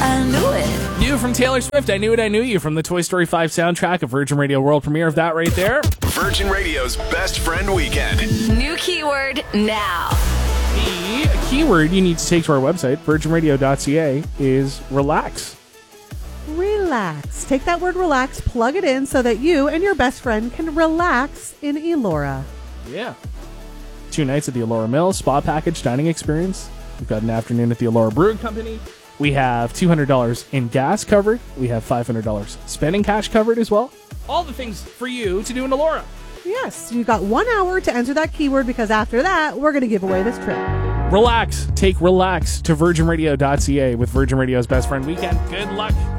I knew it. New from Taylor Swift, I Knew It, I Knew You, from the Toy Story 5 soundtrack, a Virgin Radio world premiere of that right there. Virgin Radio's Best Friend Weekend. New keyword now. The keyword you need to take to our website, virginradio.ca, is relax. Relax. Take that word relax, plug it in so that you and your best friend can relax in Elora. Yeah. 2 nights at the Elora Mill, spa package, dining experience. We've got an afternoon at the Elora Brewing Company. We have $200 in gas covered. We have $500 spending cash covered as well. All the things for you to do in Elora. Yes, you got 1 hour to enter that keyword because after that, we're going to give away this trip. Relax. Take relax to virginradio.ca with Virgin Radio's Best Friend Weekend. Good luck.